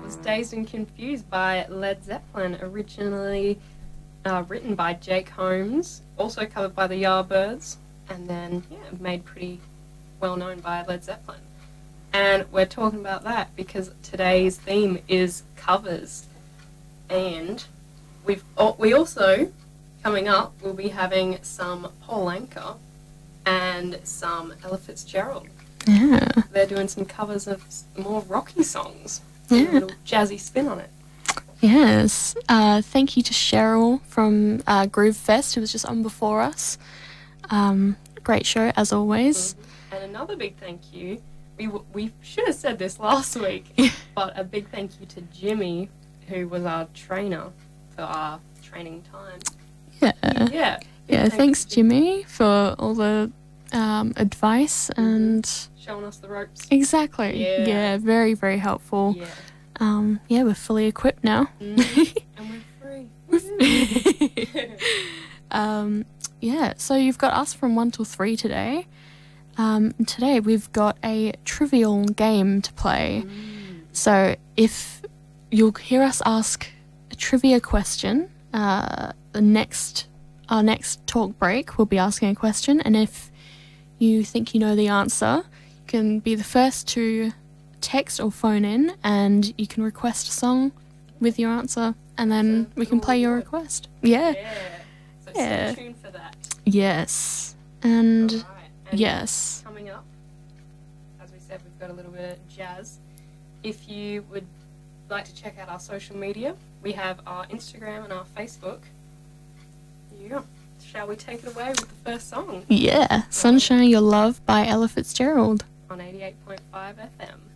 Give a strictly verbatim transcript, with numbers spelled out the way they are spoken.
was Dazed and Confused by Led Zeppelin, originally uh, written by Jake Holmes, also covered by the Yardbirds, and then, yeah, made pretty well known by Led Zeppelin. And we're talking about that because today's theme is covers. And we've we also, coming up, we'll be having some Paul Anka and some Ella Fitzgerald. Yeah. They're doing some covers of more rocky songs. Yeah. A little jazzy spin on it. Yes. Uh, thank you to Cheryl from uh, Groove Fest, who was just on before us. Um, great show, as always. Mm-hmm. And another big thank you. We, w- we should have said this last week, but a big thank you to Jimmy, who was our trainer for our training time. Yeah. Yeah. Yeah, Thank thanks, you. Jimmy, for all the um, advice and... Showing us the ropes. Exactly. Yeah. Yeah, very, very helpful. Yeah. Um, yeah, we're fully equipped now. Mm. And we're free. um, yeah, so you've got us from one till three today. Um, and today we've got a trivial game to play. Mm. So if you'll hear us ask a trivia question, uh, the next our next talk break we'll be asking a question, and if you think you know the answer, you can be the first to text or phone in, and you can request a song with your answer, and then So we can cool. play your request. Yeah. Yeah. So Yeah. stay tuned for that. Yes. And Alright. And yes. coming up, as we said, we've got a little bit of jazz. If you would like to check out our social media, we have our Instagram and our Facebook. Yeah. Shall we take it away with the first song Yeah. Sunshine Your Love by Ella Fitzgerald. on eighty-eight point five F M?